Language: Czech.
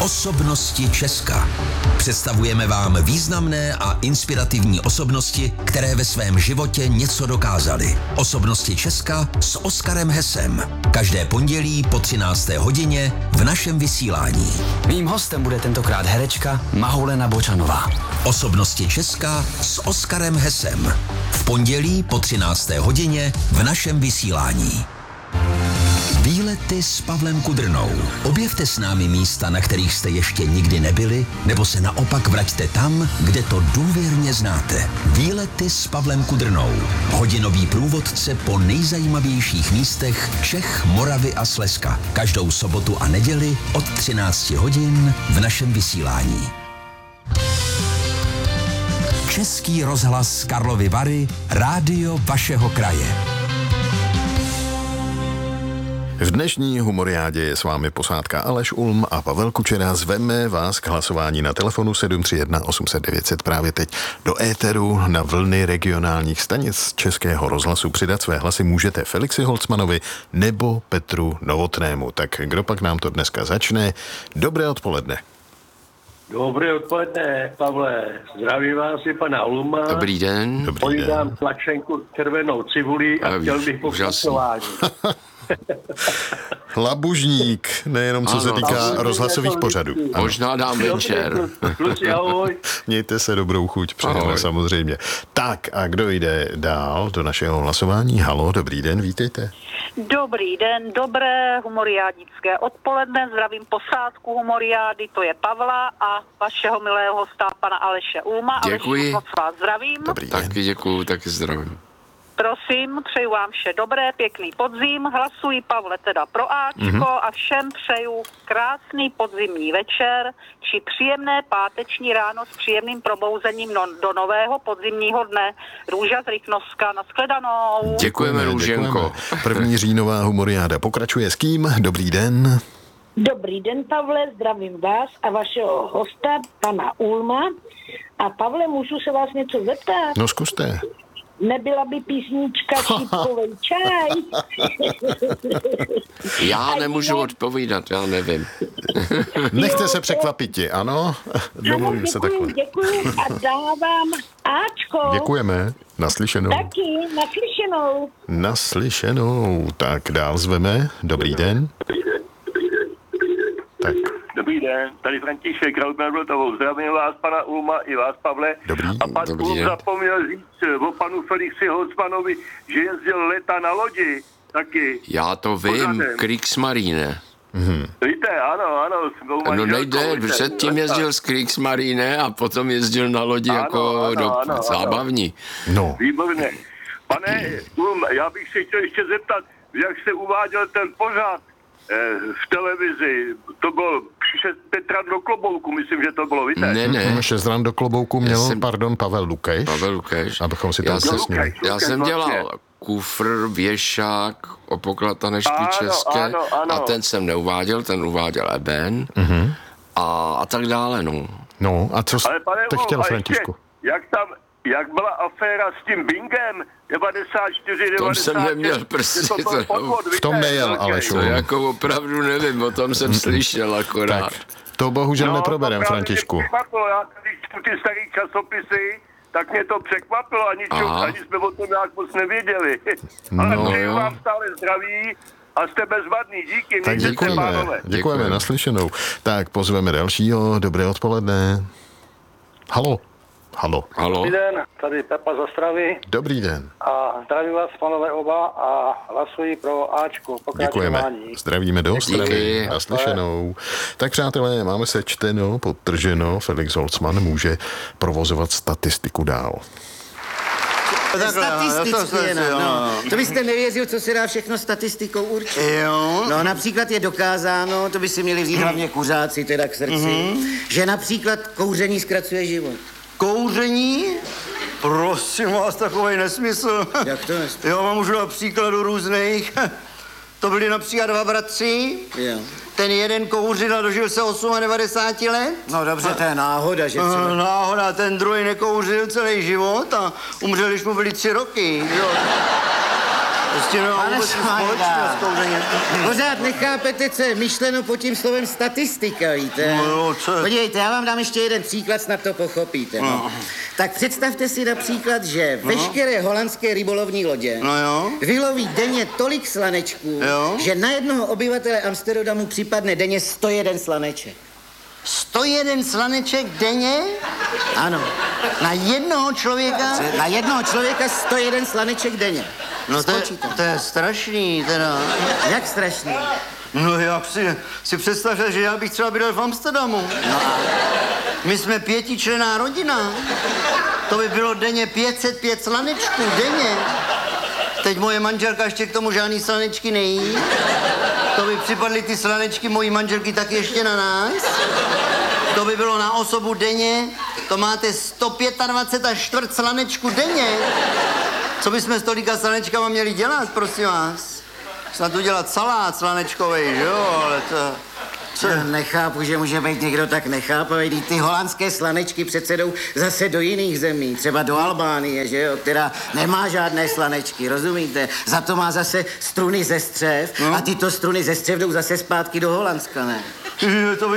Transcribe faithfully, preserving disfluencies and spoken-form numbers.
Osobnosti Česka. Představujeme vám významné a inspirativní osobnosti, které ve svém životě něco dokázaly. Osobnosti Česka s Oskarem Hesem. Každé pondělí po třinácté hodině v našem vysílání. Mým hostem bude tentokrát herečka Mahulena Bočanová. Osobnosti Česka s Oskarem Hesem. V pondělí po třinácté hodině v našem vysílání. Výlety s Pavlem Kudrnou. Objevte s námi místa, na kterých jste ještě nikdy nebyli, nebo se naopak vraťte tam, kde to důvěrně znáte. Výlety s Pavlem Kudrnou. Hodinový průvodce po nejzajímavějších místech Čech, Moravy a Slezska. Každou sobotu a neděli od třinácti hodin v našem vysílání. Český rozhlas Karlovy Vary, rádio vašeho kraje. V dnešní humoriádě je s vámi posádka Aleš Ulm a Pavel Kučera. Zveme vás k hlasování na telefonu sedm tři jedna osm set devět set právě teď do éteru na vlny regionálních stanic Českého rozhlasu. Přidat své hlasy můžete Felixi Holcmanovi nebo Petru Novotnému. Tak kdo pak nám to dneska začne? Dobré odpoledne. Dobré odpoledne, Pavle. Zdravím vás, je pana Ulma. Dobrý den. Dobrý Pojídám den. tlačenku červenou cibuli a, a chtěl bych pokračování. Labužník, nejenom co ano, se týká ano, rozhlasových pořadů. Ano. Možná dám večer. Kluci, ahoj. Mějte se, dobrou chuť, přejeme Ahoj. samozřejmě. Tak a kdo jde dál do našeho hlasování? Halo, dobrý den, vítejte. Dobrý den, dobré humoriádické odpoledne, zdravím posádku humoriády, to je Pavla a vašeho milého hosta pana Aleše Ulma. Děkuji. Aleš, moc vás zdravím. Dobrý den. Taky děkuju, taky zdravím. Prosím, přeju vám vše dobré, pěkný podzim, hlasuji Pavle teda pro Ačko mm-hmm. a všem přeju krásný podzimní večer či příjemné páteční ráno s příjemným probouzením no, do nového podzimního dne. Růža z Rychnovska, nashledanou. Děkujeme, Růženko. První říjnová humoriáda pokračuje s kým? Dobrý den. Dobrý den, Pavle, zdravím vás a vašeho hosta, pana Ulma. A Pavle, můžu se vás něco zeptat? No zkuste. Nebyla by písnička Šipkovej čaj? Já nemůžu odpovídat, já nevím. Nechte se překvapit, ano? Domluvím se takhle. Děkuji, děkuji a dávám Ačko. Děkujeme. Naslyšenou. Taky, naslyšenou. Naslyšenou. Tak dál zveme. Dobrý den. Tak. Dobrý den, tady František Krautmann-Vltovou. Zdravím vás, pana Ulma, i vás, Pavle. Dobrý. A pan Dobrý Ulm den. zapomněl říct o panu Felixi Holcmanovi, že jezdil leta na lodi taky. Já to vím, Pořádem. Kriegsmarine. Víte, ano, ano. s mou No manželkou, nejde, víte. předtím jezdil z Kriegsmarine a potom jezdil na lodi Ano, jako ano, do ano, ano. zábavní. No. Výborně. Pane Ulm, já bych se chtěl ještě zeptat, jak se uváděl ten pořad eh, v televizi. To bylo šest Petra do klobouku, myslím, že to bylo, víte? Ne, ne, Šest ran do klobouku měl, jsem- pardon, Pavel Lukeš. Pavel Lukeš. Abychom si to Já jsem- upřesnili. Já jsem Vlastně. dělal kufr, věšák, opoklatanešky Ano, české ano, ano. a ten jsem neuváděl, ten uváděl Eben a, a tak dále, no. No, a co Ale pane jste Ulm, chtěl, a ještě, Františku? jak tam, jak byla aféra s tím Bingem devadesát čtyři, tom devadesát jsem neměl šest, prostě, že to byl to- podvod, v tom víte, nejel, velký. Alešu. To jako opravdu nevím, o tom jsem slyšel akorát. Tak, to bohužel No, neproberem, to právě Františku. mě překvapilo. Já když čtu ty starý časopisy, tak mě to překvapilo, ani, čo, Aha. ani jsme o tom nějak moc nevěděli. Ale No, přeju jo. vám stále zdraví a jste bezvadný. Díky, Tak mějte se, děkujeme, pánové. děkujeme, Děkujeme. naslyšenou. Tak pozveme dalšího, dobré odpoledne. Halo, halo, Halo? Dobrý den, tady Pepa z Ostravy dobrý den, a zdravím vás, panové oba, a hlasuji pro Ačko, děkujeme, pokračování. zdravíme do Ostravy, Díky. naslyšenou. Tak přátelé, máme sečteno, podtrženo, Felix Holcmann může provozovat statistiku dál. Statisticky jenom, no. To byste nevěřil, co se dá všechno statistikou určit. Jo. No například je dokázáno, to by si měli vzít hlavně kuřáci teda k srdci, Mhm. že například kouření zkracuje život. Kouření? Prosím vás, takovej nesmysl. Jak to nesmysl? Jo, mám už dva příkladů různých. To byli například dva bratři. Jo. Ten jeden kouřil a dožil se devadesát osm let. No dobře, to je náhoda, že A třeba... náhoda, ten druhý nekouřil celý život a umřel, když mu byly tři roky. Jo. Prostě no, Pane vůbec Švajda. společnost kouřením. Pořád nechápete, co je myšleno pod tím slovem statistika, víte? No jo, co je? Podívejte, já vám dám ještě jeden příklad, snad to pochopíte. No. No. Tak představte si například, že No. veškeré holandské rybolovní lodě No jo. vyloví denně tolik slanečků, Jo. že na jednoho obyvatele Amsterdamu připadne denně sto jeden slaneček. sto jeden slaneček denně? Ano. Na jednoho člověka? Na jednoho člověka sto jeden slaneček denně. No to je, Spočítám. to je strašný, teda. Jak strašný? No já si, si představil, že já bych třeba bydlel v Amsterdamu. No a My jsme pětičlenná rodina. To by bylo denně pět set pět slanečků, denně. Teď moje manželka ještě k tomu žádný slanečky nejí. To by připadly ty slanečky mojí manželky taky ještě na nás. To by bylo na osobu denně. To máte sto dvacet pět a čtvrt slanečku denně. Co bychom s tolika slanečkama měli dělat, prosím vás? Snad udělat salát slanečkovej, že jo, ale to... Co? Já nechápu, že může být někdo tak nechápavý. Vždyť ty holandské slanečky přece jdou zase do jiných zemí, třeba do Albánie, že jo, která nemá žádné slanečky, rozumíte? Za to má zase struny ze střev No. a tyto struny ze střev jdou zase zpátky do Holandska, ne? To by